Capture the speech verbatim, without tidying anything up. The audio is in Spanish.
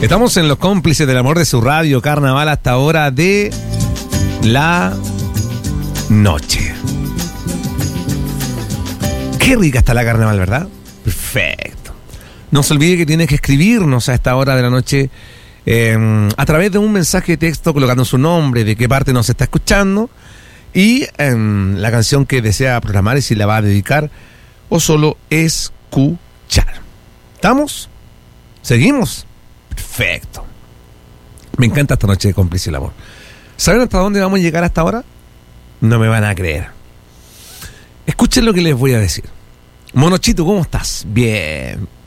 Estamos en los cómplices del amor de su radio Carnaval hasta hora de la noche. Qué rica está la Carnaval, ¿verdad? Perfecto. No se olvide que tienes que escribirnos a esta hora de la noche eh, a través de un mensaje de texto colocando su nombre, de qué parte nos está escuchando y eh, la canción que desea programar y si la va a dedicar o solo escuchar. ¿Estamos? ¿Seguimos? Perfecto. Me encanta esta noche de Cómplice del Amor. ¿Saben hasta dónde vamos a llegar hasta ahora? No me van a creer. Escuchen lo que les voy a decir. Monochito, ¿cómo estás? Bien.